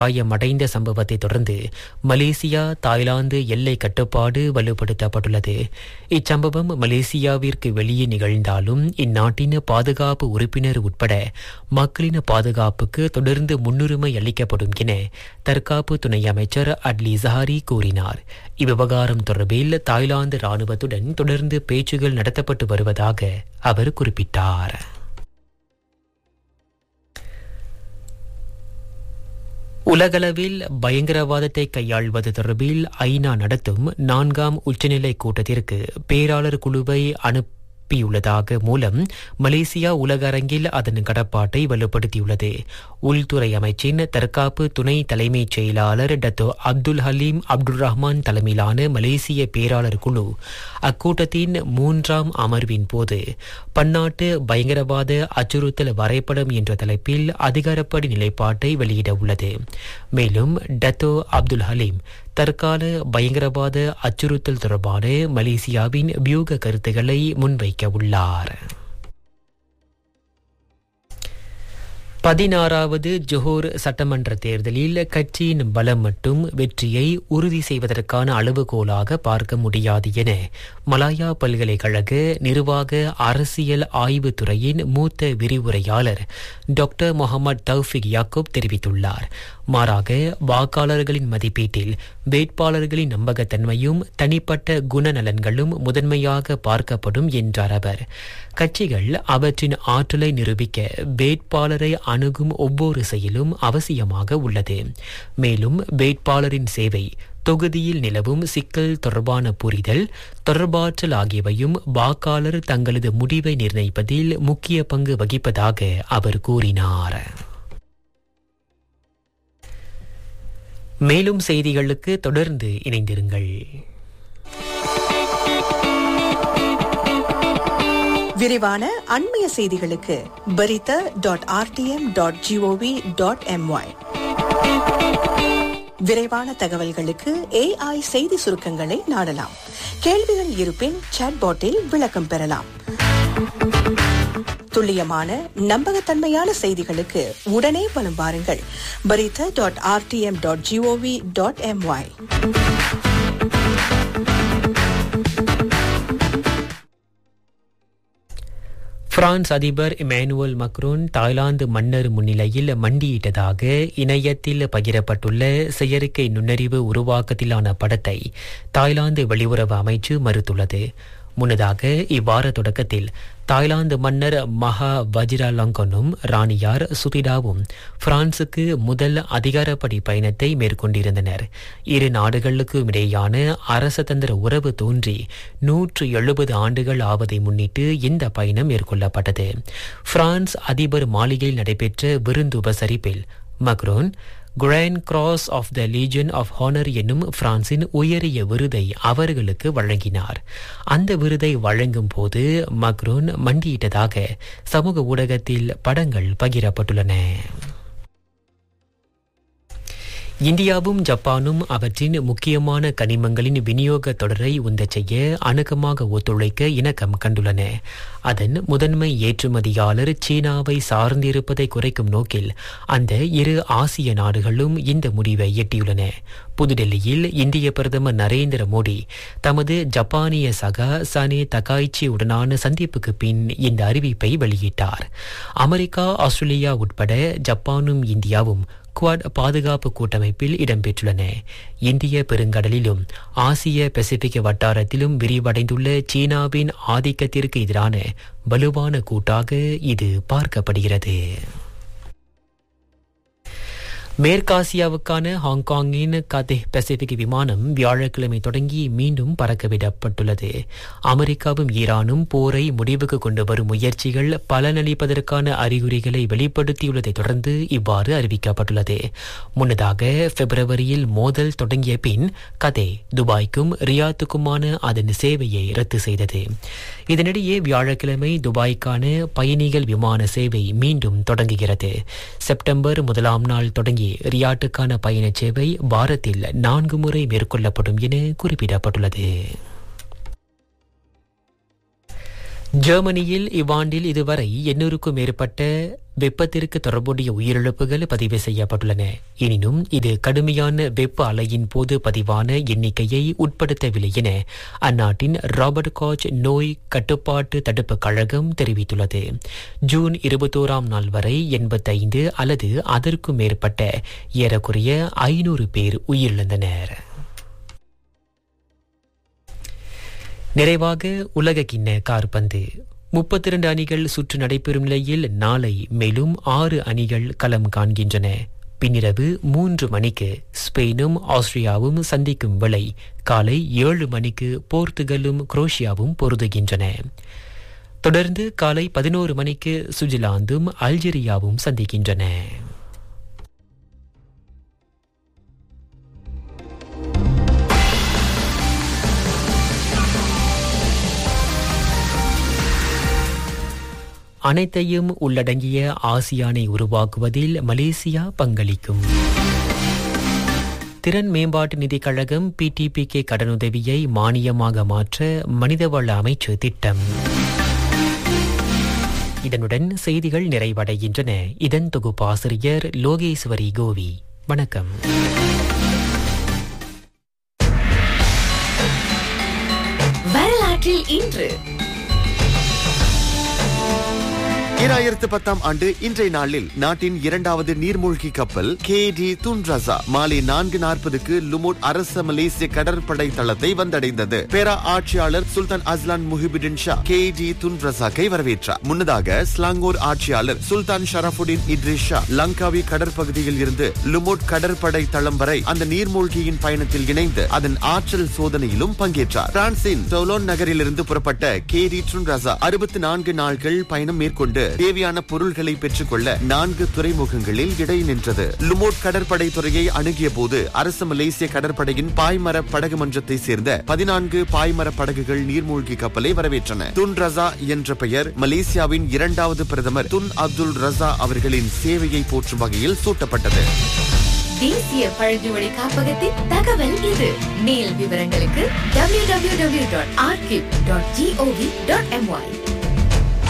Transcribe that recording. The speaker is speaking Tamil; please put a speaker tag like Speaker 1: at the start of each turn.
Speaker 1: காயமடைந்த சம்பவத்தை தொடர்ந்து மலேசியா தாய்லாந்து எல்லை கட்டுப்பாடு வலுப்படுத்தப்பட்டுள்ளது. இச்சம்பவம் மலேசியாவிற்கு வெளியே நிகழ்ந்தாலும் இந்நாட்டின் பாதுகாப்பு உறுப்பினர் உட்பட மக்களின் பாதுகாப்புக்கு தொடர்ந்து முன்னுரிமை அளிக்கப்படும் என தற்காப்பு துணை அமைச்சர் அட்லி ஜஹாரி கூறினார். இவ்விவகாரம் தொடர்பில் தாய்லாந்து ராணுவத்துடன் தொடர்ந்து பேச்சுகள் நடத்தப்பட்டு வருவதாக அவர் குறிப்பிட்டார். உலகளவில் பயங்கரவாதத்தை கையாள்வது தொடர்பில் ஐநா நடத்தும் 4ஆம் உச்சநிலை கூட்டத்திற்கு பேராளர் குழுவை அனுப்பியுள்ளதாக மூலம் மலேசியா உலக அரங்கில் அதன் கடப்பாட்டை வலுப்படுத்தியுள்ளது. உள்துறை அமைச்சின் தற்காப்பு துணை தலைமைச் செயலாளர் டத்தோ அப்துல் ஹலீம் அப்துல் ரஹ்மான் தலைமையிலான மலேசிய பேராளர் குழு அக்கூட்டத்தின் 3ஆம் அமர்வின் போது பன்னாட்டு பயங்கரவாத அச்சுறுத்தல் வரைபடம் என்ற தலைப்பில் அதிகாரப்படி நிலைப்பாட்டை வெளியிட உள்ளது. மேலும் டத்தோ அப்துல் ஹலீம் தற்கால பயங்கரவாத அச்சுறுத்தல் தொடர்பான மலேசியாவின் வியூக கருத்துக்களை முன்வைக்க உள்ளார். 16வது ஜொஹோர் சட்டமன்ற தேர்தலில் கட்சியின் பலம் மற்றும் வெற்றியை உறுதி செய்வதற்கான அளவுகோலாக பார்க்க முடியாது என மலாயா பல்கலைக்கழக நிர்வாக அரசியல் ஆய்வுத் துறையின் மூத்த விரிவுரையாளர் டாக்டர் முகமது தௌஃபிக் யாக்கூப் தெரிவித்துள்ளார். மாறாக வாக்காளர்களின் மதிப்பீட்டில் வேட்பாளர்களின் நம்பகத்தன்மையும் தனிப்பட்ட குணநலன்களும் முதன்மையாக பார்க்கப்படும் என்றார் அவர். கட்சிகள் அவற்றின் ஆற்றலை நிரூபிக்க வேட்பாளரை அணுகும் ஒவ்வொரு செயலும் அவசியமாக உள்ளது. மேலும் வேட்பாளரின் சேவை, தொகுதியில் நிலவும் சிக்கல் தொடர்பான புரிதல், தொடர்பாற்றல் ஆகியவையும் வாக்காளர் தங்களது முடிவை நிர்ணயிப்பதில் முக்கிய பங்கு வகிப்பதாக அவர் கூறினார். மேலும் செய்திகளுக்கு தொடர்ந்து இணைந்திருங்கள்.
Speaker 2: விரிவான அண்மைய செய்திகளுக்கு berita.rtm.gov.my. விரைவான தகவல்களுக்கு AI செய்தி சுருக்கங்களை நாடலாம். கேள்விகள் இருப்பின் சாட்பாட்டில் விளக்கம் பெறலாம். துல்லியமான நம்பகத்தன்மையான செய்திகளுக்கு உடனே வலம் வாருங்கள். berita.rtm.gov.my.
Speaker 1: பிரான்ஸ் அதிபர் இமானுவேல் மக்ரோன் தாய்லாந்து மன்னர் முன்னிலையில் மண்டியிட்டதாக இணையத்தில் பகிரப்பட்டுள்ள செயற்கை நுண்ணறிவு உருவாக்கத்திலான படத்தை தாய்லாந்து வெளியுறவு அமைச்சு மறுத்துள்ளது. முன்னதாக இவ்வார தொடக்கத்தில் தாய்லாந்து மன்னர் மகா வஜிராலங்கனும் ராணியார் சுதிடாவும் பிரான்சுக்கு முதல் அதிகாரப்படி பயணத்தை மேற்கொண்டிருந்தனர். இரு நாடுகளுக்கும் இடையான அரசதந்திர உறவு தோன்றி 170 ஆண்டுகள் ஆவதை முன்னிட்டு இந்த பயணம் மேற்கொள்ளப்பட்டது. பிரான்ஸ் அதிபர் மாளிகையில் நடைபெற்ற விருந்துபசரிப்பில் Macron grand cross of the legion of honour என்னும் பிரான்சின் உயரிய விருதை அவர்களுக்கு வழங்கினார். அந்த விருதை வழங்கும் போது மக்ரோன் மண்டியிட்டதாக சமூக ஊடகத்தில் படங்கள் பகிரப்பட்டுள்ளன. இந்தியாவும் ஜப்பானும் அவற்றின் முக்கியமான கனிமங்களின் விநியோக தொடரை உந்தச் செய்ய அணுக்கமாக ஒத்துழைக்க இணக்கம் கண்டுள்ளன. அதன் முதன்மை ஏற்றுமதியாளர் சீனாவை சார்ந்திருப்பதை குறைக்கும் நோக்கில் அந்த இரு ஆசிய நாடுகளும் இந்த முடிவை எட்டியுள்ளன. புதுடெல்லியில் இந்திய பிரதமர் நரேந்திர மோடி தமது ஜப்பானிய சகா சனே தகாய்ச்சி உடனான சந்திப்புக்கு பின் இந்த அறிவிப்பை வெளியிட்டார். அமெரிக்கா, ஆஸ்திரேலியா உட்பட ஜப்பானும் இந்தியாவும் குவாட் பாதுகாப்பு கூட்டமைப்பில் இடம்பெற்றுள்ளன. இந்திய பெருங்கடலிலும் ஆசிய பசிபிக் வட்டாரத்திலும் விரிவடைந்துள்ள சீனாவின் ஆதிக்கத்திற்கு எதிரான வலுவான கூட்டாக இது பார்க்கப்படுகிறது. மேற்காசியாவுக்கான ஹாங்காங்கின் கதே பசிபிக் விமானம் வியாழக்கிழமை தொடங்கி மீண்டும் பறக்கவிடப்பட்டுள்ளது. அமெரிக்காவும் ஈரானும் போரை முடிவுக்கு கொண்டு வரும் முயற்சிகள் பலனளிப்பதற்கான அறிகுறிகளை வெளிப்படுத்தியுள்ளதை தொடர்ந்து இவ்வாறு அறிவிக்கப்பட்டுள்ளது. முன்னதாக பிப்ரவரியில் மோதல் தொடங்கிய பின் கதே துபாய்க்கும் ரியாத்துக்குமான அதன் சேவையை ரத்து செய்தது. இதனிடையே வியாழக்கிழமை துபாய்க்கான பயணிகள் விமான சேவை மீண்டும் தொடங்குகிறது. செப்டம்பர் 1ஆம் நாள் தொடங்கி ரியாட்டுக்கான பயண சேவை வாரத்தில் 4 முறை மேற்கொள்ளப்படும் என குறிப்பிடப்பட்டுள்ளது. ஜெர்மனியில் இவ்வாண்டில் இதுவரை 800க்கும் மேற்பட்ட வெப்பத்திற்கு தொடர்புடைய உயிரிழப்புகள் பதிவு செய்யப்பட்டுள்ளன. எனினும் இது கடுமையான வெப்ப அலையின் போது பதிவான எண்ணிக்கையை உட்படுத்தவில்லை என அந்நாட்டின் ராபர்ட் காச் நோய் கட்டுப்பாட்டு தடுப்பு கழகம் தெரிவித்துள்ளது. ஜூன் 21ஆம் நாள் வரை 85 அல்லது அதற்கும் மேற்பட்ட ஏறக்குறைய 500 பேர் உயிரிழந்தனர். நிறைவாக உலகக்கிண்ண காற்பந்து 32 அணிகள் சுற்று நடைபெறும் நிலையில் நாளை மேலும் 6 அணிகள் களம் காண்கின்றன. பின்னிரவு 3 மணிக்கு ஸ்பெயினும் ஆஸ்திரியாவும் சந்திக்கும் வேளை காலை 7 மணிக்கு போர்த்துகலும் குரோஷியாவும் பொருதுகின்றன. தொடர்ந்து காலை 11 மணிக்கு சுவிட்சர்லாந்தும் அல்ஜீரியாவும் சந்திக்கின்றன. அனைத்தையும் உள்ளடங்கிய ஆசியானை உருவாக்குவதில் மலேசியா பங்களிக்கும். திறன் மேம்பாட்டு நிதிக் கழகம் PTPK கடனுதவியை மானியமாக மாற்ற மனிதவள அமைச்சு திட்டம். இதனுடன் செய்திகள் நிறைவடைகின்றன. இதன் தொகுப்பாசிரியர் லோகேஸ்வரி கோவி. வணக்கம்.
Speaker 3: வரலாற்றில் இன்று
Speaker 4: 2010ஆம் ஆண்டு இன்றைய நாளில் நாட்டின் 2வது நீர்மூழ்கி கப்பல் KD துன் ரஸா மாலை 4:40க்கு லுமோட் அரச மலேசிய கடற்படை தளத்தை வந்தடைந்தது. பேரா ஆட்சியாளர் சுல்தான் அஸ்லான் முஹிபுடின் ஷா KD துன் ரஸாக்கை வரவேற்றார். முன்னதாக ஸ்லாங்கோர் ஆட்சியாளர் சுல்தான் ஷரஃபுடின் இட்ரிஸ் ஷா லங்காவி கடற்பகுதியில் இருந்து லுமோட் கடற்படை தளம் வரை அந்த நீர்மூழ்கியின் பயணத்தில் இணைந்து அதன் ஆற்றல் சோதனையிலும் பங்கேற்றார். பிரான்சின் டோலோன் நகரிலிருந்து புறப்பட்ட KD துன் ரஸா 64 நாட்கள் பயணம் மேற்கொண்டு தேவையான பொருள்களை பெற்றுக்கொள்ள 4 துறைமுகங்களில் இடை நின்றது. லுமோட் கடற்படை துறையை அணுகிய போது அரசு மலேசிய கடற்படையின் பாய்மர படகு மன்றத்தை சேர்ந்த 14 பாய்மர படகுகள் நீர்மூழ்கி கப்பலை வரவேற்றன. துன் ரஸா என்ற பெயர் மலேசியாவின் 2வது பிரதமர் துன் அப்துல் ரஸா அவர்களின் சேவையை போற்றும் வகையில் சூட்டப்பட்டது.
Speaker 3: தேசிய பழங்குடி காப்பகத்தின் தகவல் இது. மேல் விவரங்களுக்கு www.archive.gov.my